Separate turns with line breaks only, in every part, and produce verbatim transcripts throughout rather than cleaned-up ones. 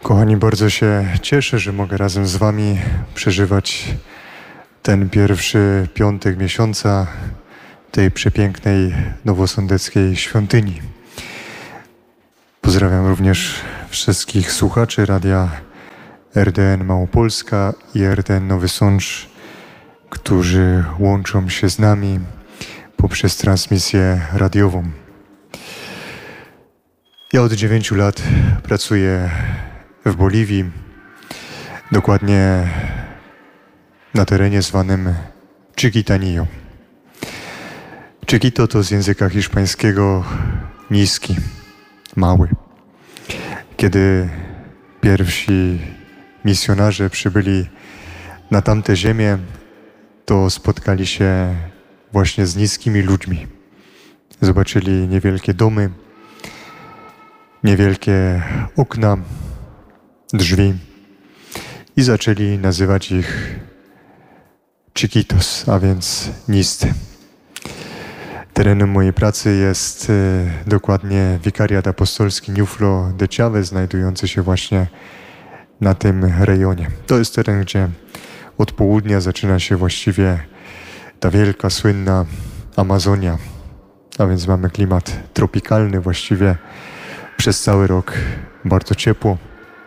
Kochani, bardzo się cieszę, że mogę razem z Wami przeżywać ten pierwszy piątek miesiąca tej przepięknej nowosądeckiej świątyni. Pozdrawiam również wszystkich słuchaczy Radia R D N Małopolska i R D N Nowy Sącz, którzy łączą się z nami poprzez transmisję radiową. Ja od dziewięciu lat pracuję w Boliwii, dokładnie na terenie zwanym Chiquitanillo. Chiquito to z języka hiszpańskiego niski, mały. Kiedy pierwsi misjonarze przybyli na tamte ziemię, to spotkali się właśnie z niskimi ludźmi. Zobaczyli niewielkie domy, niewielkie okna, drzwi i zaczęli nazywać ich Chiquitos, a więc niscy. Terenem mojej pracy jest y, dokładnie wikariat apostolski Ñuflo de Chávez, znajdujący się właśnie na tym rejonie. To jest teren, gdzie od południa zaczyna się właściwie ta wielka, słynna Amazonia, a więc mamy klimat tropikalny właściwie przez cały rok, bardzo ciepło.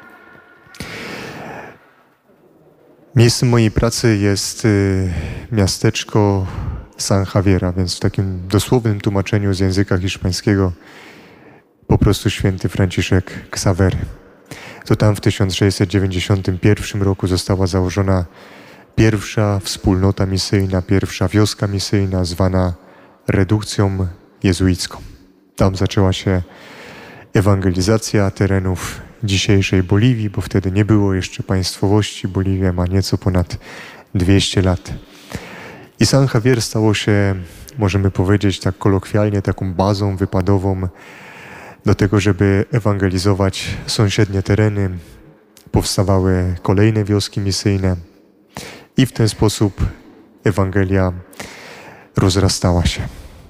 Miejscem mojej pracy jest y, miasteczko San Javiera, więc w takim dosłownym tłumaczeniu z języka hiszpańskiego po prostu święty Franciszek Ksawery. To tam w tysiąc sześćset dziewięćdziesiątym pierwszym roku została założona pierwsza wspólnota misyjna, pierwsza wioska misyjna zwana redukcją jezuicką. Tam zaczęła się ewangelizacja terenów dzisiejszej Boliwii, bo wtedy nie było jeszcze państwowości. Boliwia ma nieco ponad dwieście lat. I San Javier stało się, możemy powiedzieć tak kolokwialnie, taką bazą wypadową do tego, żeby ewangelizować sąsiednie tereny. Powstawały kolejne wioski misyjne i w ten sposób Ewangelia rozrastała się.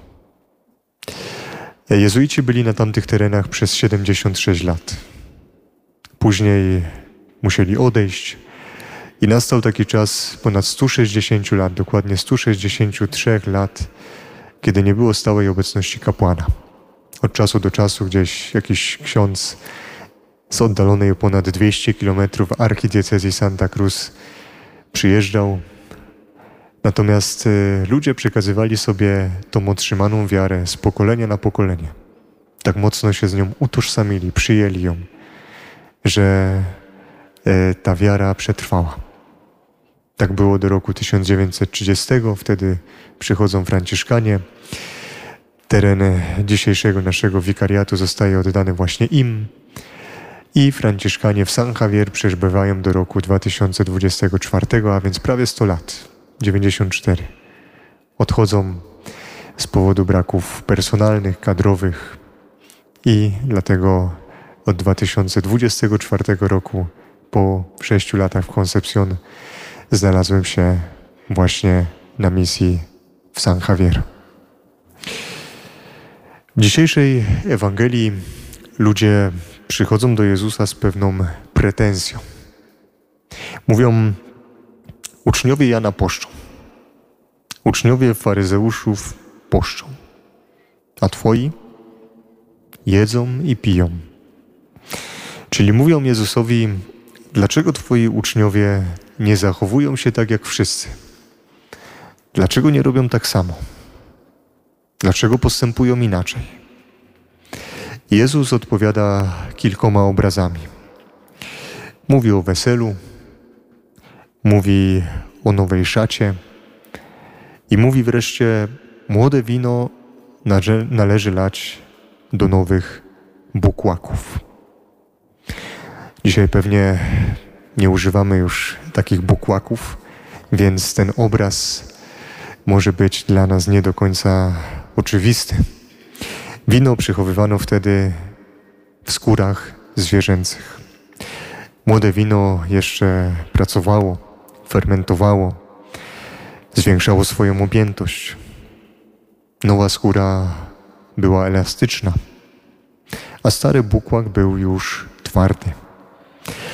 Jezuici byli na tamtych terenach przez siedemdziesiąt sześć lat. Później musieli odejść i nastał taki czas ponad stu sześćdziesięciu lat, dokładnie stu sześćdziesięciu trzech lat, kiedy nie było stałej obecności kapłana. Od czasu do czasu gdzieś jakiś ksiądz z oddalonej o ponad dwieście kilometrów archidiecezji Santa Cruz przyjeżdżał. Natomiast y, ludzie przekazywali sobie tą otrzymaną wiarę z pokolenia na pokolenie. Tak mocno się z nią utożsamili, przyjęli ją, że y, ta wiara przetrwała. Tak było do roku tysiąc dziewięćset trzydziestego. Wtedy przychodzą Franciszkanie. Teren dzisiejszego naszego wikariatu zostaje oddany właśnie im. I Franciszkanie w San Javier przebywają do roku dwa tysiące dwudziestego czwartego, a więc prawie sto lat. dziewięćdziesiąt cztery. Odchodzą z powodu braków personalnych, kadrowych i dlatego od dwa tysiące dwudziestego czwartego roku, po sześciu latach w Concepción, znalazłem się właśnie na misji w San Javier. W dzisiejszej Ewangelii ludzie przychodzą do Jezusa z pewną pretensją. Mówią: uczniowie Jana poszczą, uczniowie faryzeuszów poszczą, a twoi jedzą i piją. Czyli mówią Jezusowi: dlaczego twoi uczniowie nie zachowują się tak jak wszyscy? Dlaczego nie robią tak samo? Dlaczego postępują inaczej? Jezus odpowiada kilkoma obrazami. Mówi o weselu, mówi o nowej szacie i mówi wreszcie: młode wino należy lać do nowych bukłaków. Dzisiaj pewnie nie używamy już takich bukłaków, więc ten obraz może być dla nas nie do końca oczywisty. Wino przechowywano wtedy w skórach zwierzęcych. Młode wino jeszcze pracowało, fermentowało, zwiększało swoją objętość. Nowa skóra była elastyczna, a stary bukłak był już twardy.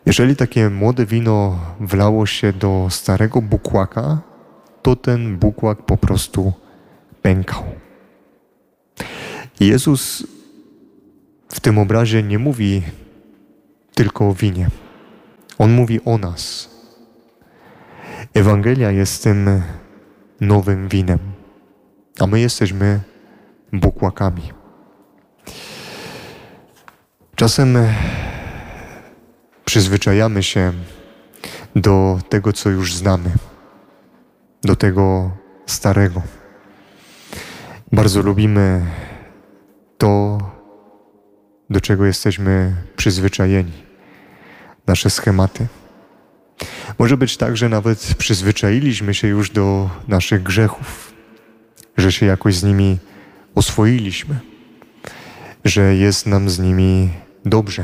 Jeżeli takie młode wino wlało się do starego bukłaka, to ten bukłak po prostu pękał. Jezus w tym obrazie nie mówi tylko o winie. On mówi o nas. Ewangelia jest tym nowym winem, a my jesteśmy bukłakami. Czasem przyzwyczajamy się do tego, co już znamy, do tego starego. Bardzo lubimy to, do czego jesteśmy przyzwyczajeni, nasze schematy. Może być tak, że nawet przyzwyczailiśmy się już do naszych grzechów, że się jakoś z nimi oswoiliśmy, że jest nam z nimi dobrze.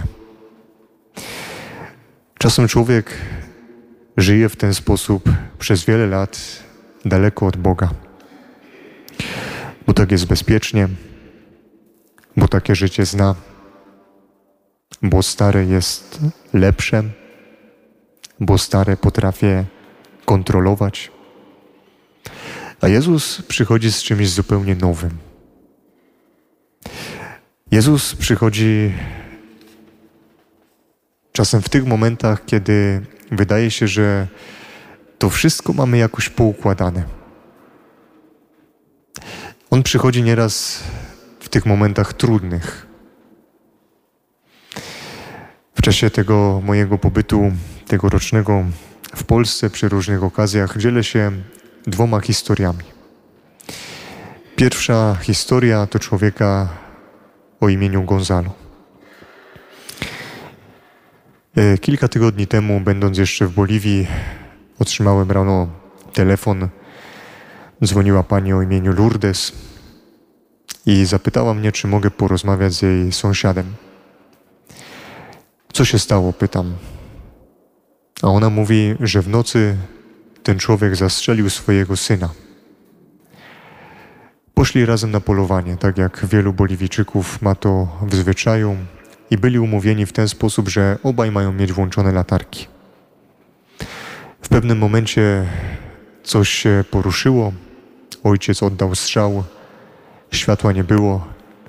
Czasem człowiek żyje w ten sposób przez wiele lat daleko od Boga, bo tak jest bezpiecznie, bo takie życie zna, bo stare jest lepsze, bo stare potrafię kontrolować. A Jezus przychodzi z czymś zupełnie nowym. Jezus przychodzi czasem w tych momentach, kiedy wydaje się, że to wszystko mamy jakoś poukładane. On przychodzi nieraz w tych momentach trudnych. W czasie tego mojego pobytu tegorocznego w Polsce przy różnych okazjach dzielę się dwoma historiami. Pierwsza historia to człowieka o imieniu Gonzalo. Kilka tygodni temu, będąc jeszcze w Boliwii, otrzymałem rano telefon. Dzwoniła pani o imieniu Lourdes i zapytała mnie, czy mogę porozmawiać z jej sąsiadem. Co się stało? Pytam. A ona mówi, że w nocy ten człowiek zastrzelił swojego syna. Poszli razem na polowanie, tak jak wielu Boliwijczyków ma to w zwyczaju, i byli umówieni w ten sposób, że obaj mają mieć włączone latarki. W pewnym momencie coś się poruszyło, ojciec oddał strzał, światła nie było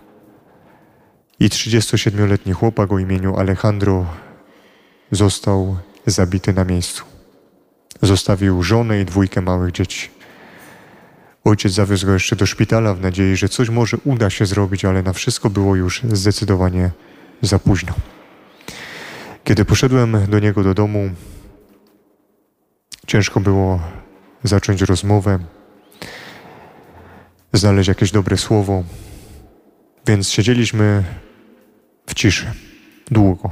i trzydziestosiedmioletni chłopak o imieniu Alejandro został zabity na miejscu. Zostawił żonę i dwójkę małych dzieci. Ojciec zawiózł go jeszcze do szpitala w nadziei, że coś może uda się zrobić, ale na wszystko było już zdecydowanie za późno. Kiedy poszedłem do niego do domu, ciężko było zacząć rozmowę, znaleźć jakieś dobre słowo, więc siedzieliśmy w ciszy, długo.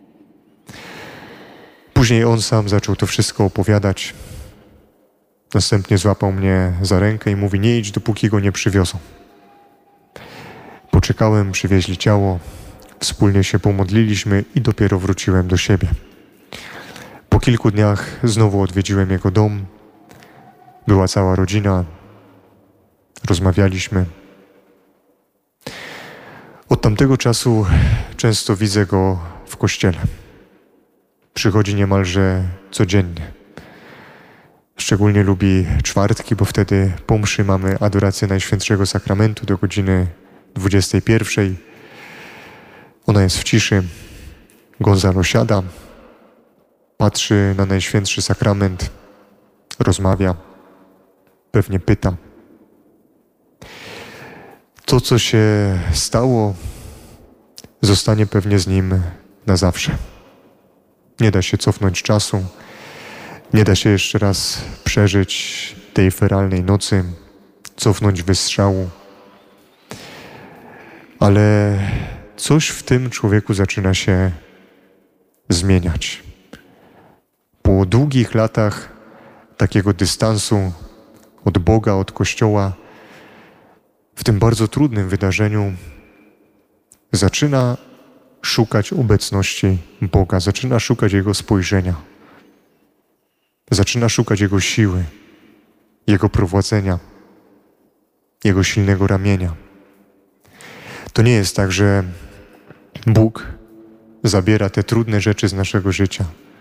Później on sam zaczął to wszystko opowiadać. Następnie złapał mnie za rękę i mówi, nie idź, dopóki go nie przywiozą. Poczekałem, przywieźli ciało, wspólnie się pomodliliśmy i dopiero wróciłem do siebie. Po kilku dniach znowu odwiedziłem jego dom. Była cała rodzina. Rozmawialiśmy. Od tamtego czasu często widzę go w kościele. Przychodzi niemalże codziennie. Szczególnie lubi czwartki, bo wtedy po mszy mamy adorację Najświętszego Sakramentu do godziny dwudziestej pierwszej. Ona jest w ciszy. Gonzalo siada, patrzy na Najświętszy Sakrament, rozmawia, pewnie pyta. To, co się stało, zostanie pewnie z nim na zawsze. Nie da się cofnąć czasu, nie da się jeszcze raz przeżyć tej feralnej nocy, cofnąć wystrzału. Ale coś w tym człowieku zaczyna się zmieniać. Po długich latach takiego dystansu od Boga, od Kościoła, w tym bardzo trudnym wydarzeniu zaczyna szukać obecności Boga, zaczyna szukać Jego spojrzenia, zaczyna szukać Jego siły, Jego prowadzenia, Jego silnego ramienia. To nie jest tak, że Bóg zabiera te trudne rzeczy z naszego życia,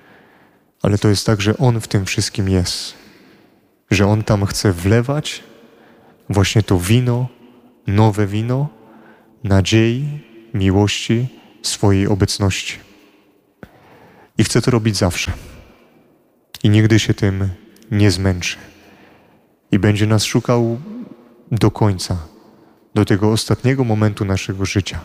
ale to jest tak, że On w tym wszystkim jest. Że On tam chce wlewać właśnie to wino, nowe wino, nadziei, miłości, swojej obecności. I chce to robić zawsze. I nigdy się tym nie zmęczy. I będzie nas szukał do końca, do tego ostatniego momentu naszego życia.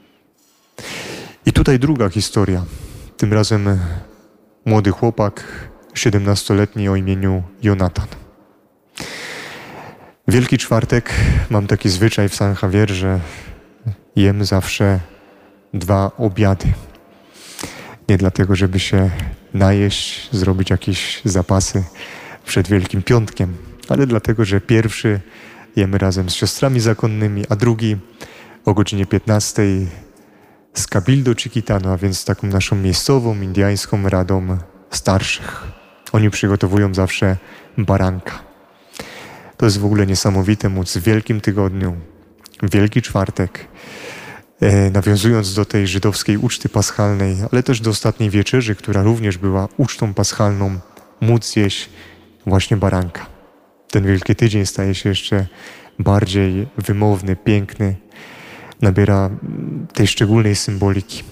I tutaj druga historia. Tym razem młody chłopak, siedemnastoletni o imieniu Jonatan. Wielki Czwartek mam taki zwyczaj w San Javier, że jem zawsze dwa obiady. Nie dlatego, żeby się najeść, zrobić jakieś zapasy przed Wielkim Piątkiem, ale dlatego, że pierwszy jemy razem z siostrami zakonnymi, a drugi o godzinie piętnastej z Cabildo Chiquitano, a więc taką naszą miejscową, indyjską radą starszych. Oni przygotowują zawsze baranka. To jest w ogóle niesamowite móc w Wielkim Tygodniu, Wielki Czwartek, e, nawiązując do tej żydowskiej uczty paschalnej, ale też do ostatniej wieczerzy, która również była ucztą paschalną, móc jeść właśnie baranka. Ten Wielki Tydzień staje się jeszcze bardziej wymowny, piękny, nabiera tej szczególnej symboliki.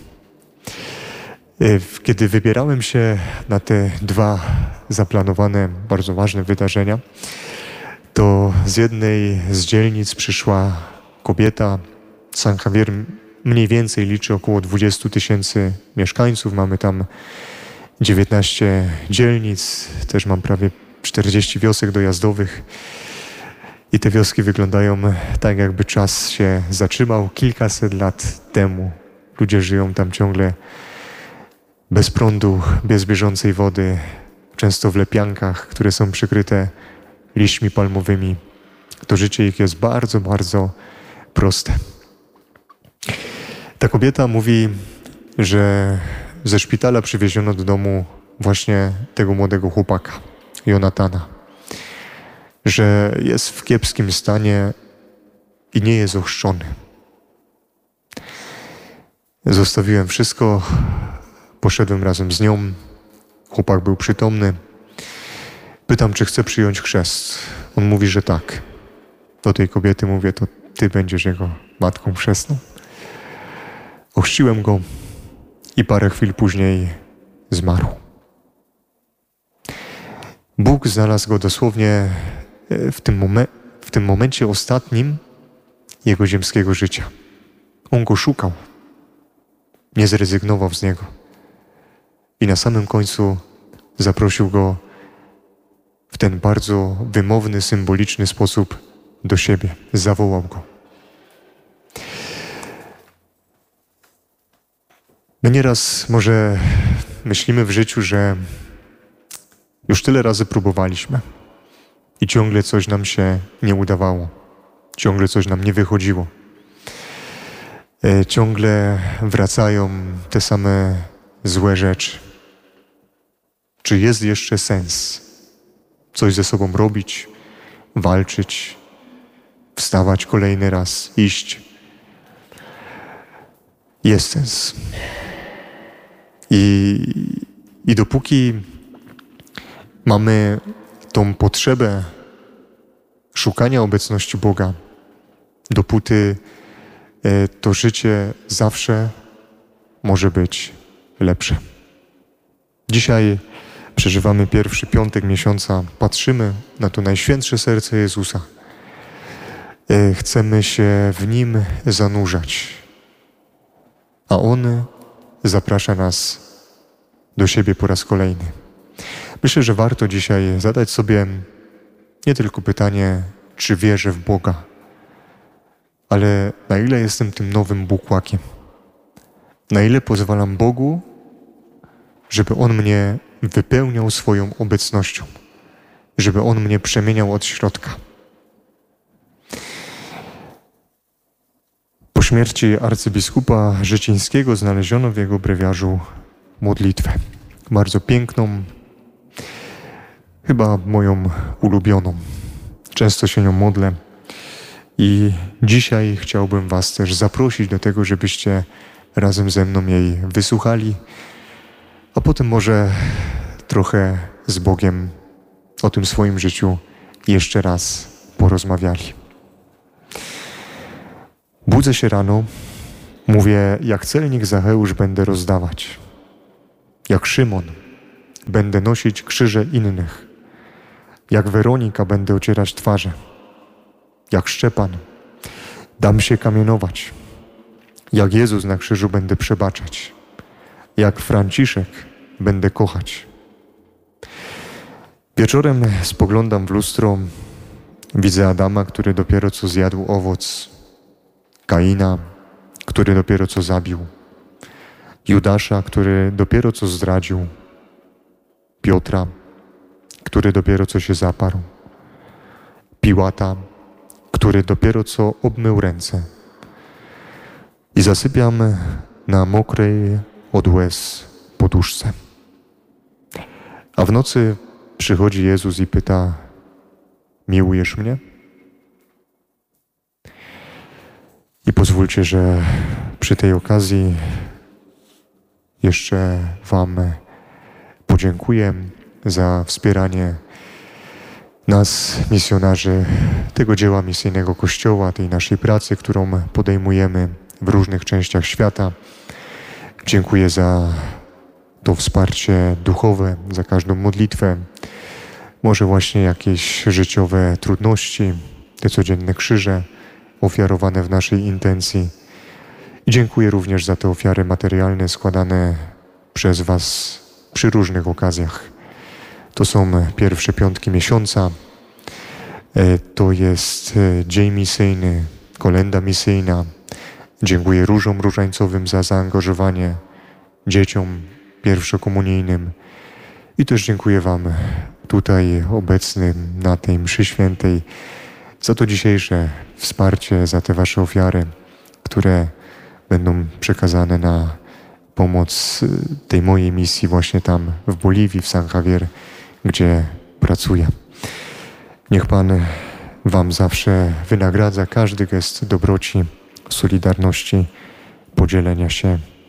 Kiedy wybierałem się na te dwa zaplanowane, bardzo ważne wydarzenia, to z jednej z dzielnic przyszła kobieta. San Javier mniej więcej liczy około dwadzieścia tysięcy mieszkańców. Mamy tam dziewiętnaście dzielnic, też mam prawie czterdzieści wiosek dojazdowych. I te wioski wyglądają tak, jakby czas się zatrzymał kilkaset lat temu. Ludzie żyją tam ciągle bez prądu, bez bieżącej wody, często w lepiankach, które są przykryte liśćmi palmowymi. To życie ich jest bardzo, bardzo proste. Ta kobieta mówi, że ze szpitala przywieziono do domu właśnie tego młodego chłopaka, Jonatana, że jest w kiepskim stanie i nie jest ochrzczony. Zostawiłem wszystko, poszedłem razem z nią. Chłopak był przytomny. Pytam, czy chce przyjąć chrzest. On mówi, że tak. Do tej kobiety mówię, to ty będziesz jego matką chrzestną. Ochrzciłem go i parę chwil później zmarł. Bóg znalazł go dosłownie w tym, momen- w tym momencie ostatnim jego ziemskiego życia. On go szukał. Nie zrezygnował z niego. I na samym końcu zaprosił go w ten bardzo wymowny, symboliczny sposób do siebie. Zawołał go. My nieraz może myślimy w życiu, że już tyle razy próbowaliśmy i ciągle coś nam się nie udawało. Ciągle coś nam nie wychodziło. E, ciągle wracają te same złe rzeczy. Czy jest jeszcze sens coś ze sobą robić, walczyć, wstawać kolejny raz, iść? Jest sens. I, i dopóki mamy tą potrzebę szukania obecności Boga, dopóty e, to życie zawsze może być lepsze. Dzisiaj przeżywamy pierwszy piątek miesiąca, patrzymy na to Najświętsze Serce Jezusa. E, chcemy się w Nim zanurzać, a On zaprasza nas do siebie po raz kolejny. Myślę, że warto dzisiaj zadać sobie nie tylko pytanie, czy wierzę w Boga, ale na ile jestem tym nowym bukłakiem. Na ile pozwalam Bogu, żeby On mnie wypełniał swoją obecnością, żeby On mnie przemieniał od środka. Po śmierci arcybiskupa Życińskiego znaleziono w jego brewiarzu modlitwę. Bardzo piękną, chyba moją ulubioną. Często się nią modlę i dzisiaj chciałbym was też zaprosić do tego, żebyście razem ze mną jej wysłuchali, a potem może trochę z Bogiem o tym swoim życiu jeszcze raz porozmawiali. Budzę się rano, mówię, jak celnik Zacheusz będę rozdawać. Jak Szymon będę nosić krzyże innych. Jak Weronika będę ocierać twarze. Jak Szczepan dam się kamienować. Jak Jezus na krzyżu będę przebaczać. Jak Franciszek będę kochać. Wieczorem spoglądam w lustro, widzę Adama, który dopiero co zjadł owoc, Kaina, który dopiero co zabił, Judasza, który dopiero co zdradził, Piotra, który dopiero co się zaparł, Piłata, który dopiero co obmył ręce. I zasypiam na mokrej od łez poduszce. A w nocy przychodzi Jezus i pyta, miłujesz mnie? I pozwólcie, że przy tej okazji jeszcze Wam podziękuję za wspieranie nas, misjonarzy, tego dzieła misyjnego Kościoła, tej naszej pracy, którą podejmujemy w różnych częściach świata. Dziękuję za to wsparcie duchowe, za każdą modlitwę, może właśnie jakieś życiowe trudności, te codzienne krzyże ofiarowane w naszej intencji. I dziękuję również za te ofiary materialne składane przez Was przy różnych okazjach. To są pierwsze piątki miesiąca, to jest dzień misyjny, kolenda misyjna. Dziękuję różom różańcowym za zaangażowanie, dzieciom pierwszokomunijnym i też dziękuję Wam tutaj obecnym na tej mszy świętej za to dzisiejsze wsparcie, za te Wasze ofiary, które będą przekazane na pomoc tej mojej misji właśnie tam w Boliwii, w San Javier, gdzie pracuję. Niech Pan Wam zawsze wynagradza każdy gest dobroci, solidarności, podzielenia się